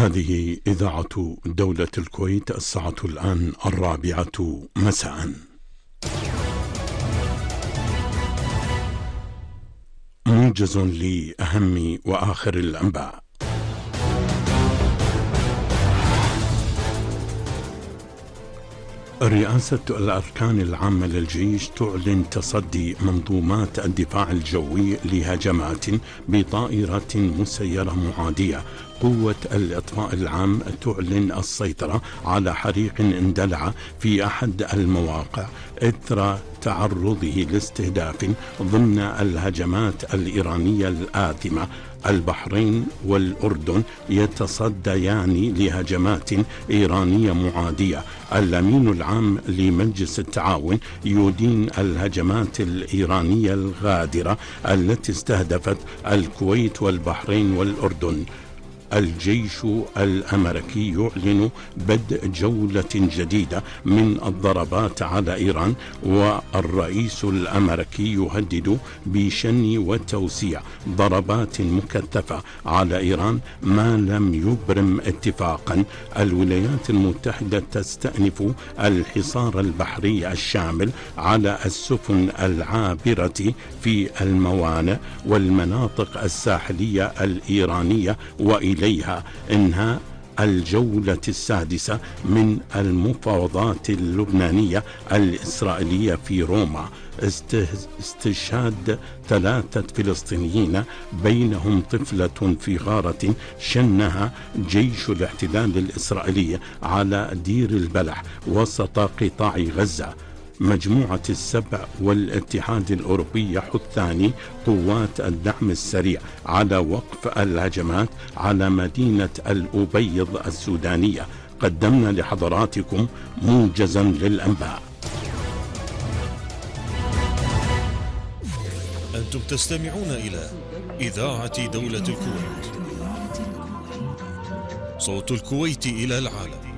هذه إذاعة دولة الكويت. الساعة الآن 4 مساء. موجز لأهم وآخر الأنباء. رئاسة الأركان العامة للجيش تعلن تصدي منظومات الدفاع الجوي لهجمات بطائرات مسيرة معادية. قوة الإطفاء العام تعلن السيطرة على حريق اندلع في أحد المواقع إثر تعرضه لاستهداف ضمن الهجمات الإيرانية الآثمة. البحرين والأردن يتصديان لهجمات إيرانية معادية. الأمين العام لمجلس التعاون يدين الهجمات الإيرانية الغادرة التي استهدفت الكويت والبحرين والأردن. الجيش الأمريكي يعلن بدء جولة جديدة من الضربات على إيران، والرئيس الأمريكي يهدد بشن وتوسيع ضربات مكثفة على إيران ما لم يبرم اتفاقا. الولايات المتحدة تستأنف الحصار البحري الشامل على السفن العابرة في الموانئ والمناطق الساحلية الإيرانية وإليها إنهاء الجولة السادسة من المفاوضات اللبنانية الإسرائيلية في روما. استشهاد 3 فلسطينيين بينهم طفلة في غارة شنها جيش الاحتلال الإسرائيلي على دير البلح وسط قطاع غزة. مجموعة السبع والاتحاد الأوروبي يحثان قوات الدعم السريع على وقف الهجمات على مدينة الأبيض السودانية. قدمنا لحضراتكم موجزا للأنباء. أنتم تستمعون إلى إذاعة دولة الكويت، صوت الكويت إلى العالم.